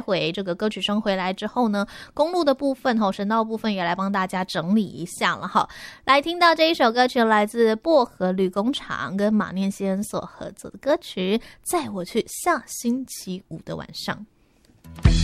会这个歌曲声回来之后呢，公路的部分神道部分也来帮大家整理一下了哈。来听到这一首歌曲，来自薄荷绿工厂跟马念先所合作的歌曲《载我去下星期五的晚上》。